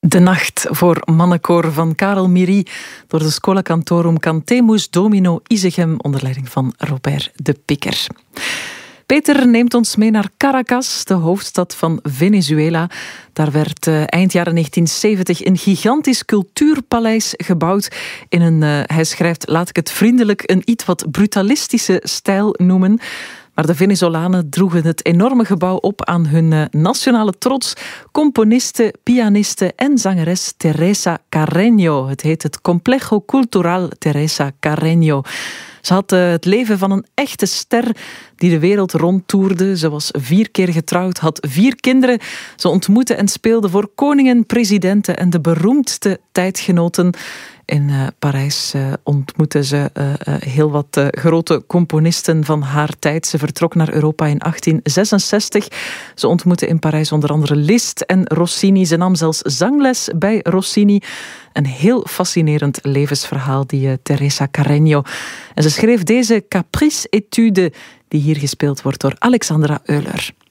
De nacht voor mannenkoor van Karel Miri door de Schola Cantorum Cantemus Domino Isegem onder leiding van Robert de Pikker. Peter neemt ons mee naar Caracas, de hoofdstad van Venezuela. Daar werd eind jaren 1970 een gigantisch cultuurpaleis gebouwd in een, hij schrijft, laat ik het vriendelijk, een iets wat brutalistische stijl noemen. Maar de Venezolanen droegen het enorme gebouw op aan hun nationale trots. Componiste, pianiste en zangeres Teresa Carreño. Het heet het Complejo Cultural Teresa Carreño. Ze had het leven van een echte ster die de wereld rondtoerde. Ze was 4 keer getrouwd, had 4 kinderen. Ze ontmoette en speelde voor koningen, presidenten en de beroemdste tijdgenoten. In Parijs ontmoette ze heel wat grote componisten van haar tijd. Ze vertrok naar Europa in 1866. Ze ontmoette in Parijs onder andere Liszt en Rossini. Ze nam zelfs zangles bij Rossini. Een heel fascinerend levensverhaal, die Teresa Carreño. En ze schreef deze Caprice-etude, die hier gespeeld wordt door Alexandra Euler.